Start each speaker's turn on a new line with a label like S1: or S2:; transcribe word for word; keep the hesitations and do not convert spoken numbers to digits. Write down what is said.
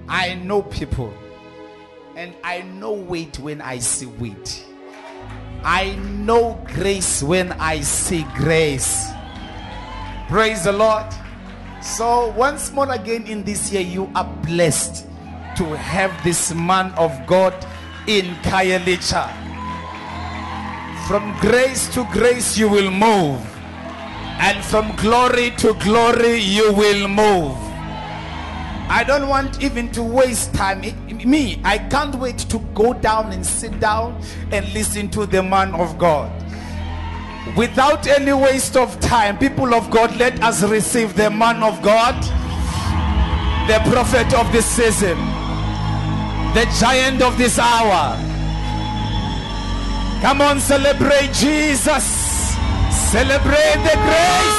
S1: I know people, and I know weight when I see weight. I know grace when I see grace. Praise the Lord. So once more again in this year, you are blessed to have this man of God in Khayelitsha. From grace to grace you will move, and from glory to glory you will move. I don't want even to waste time. It, me, I can't wait to go down and sit down and listen to the man of God. Without any waste of time, people of God, let us receive the man of God, the prophet of this season, the giant of this hour. Come on, celebrate Jesus. Celebrate the grace.